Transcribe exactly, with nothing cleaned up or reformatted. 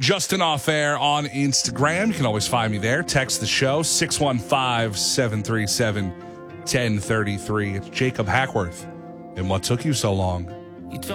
Justin Off Air on Instagram. You can always find me there. Text the show, six one five, seven three seven, one zero three three. It's Jacob Hackworth. And what took you so long?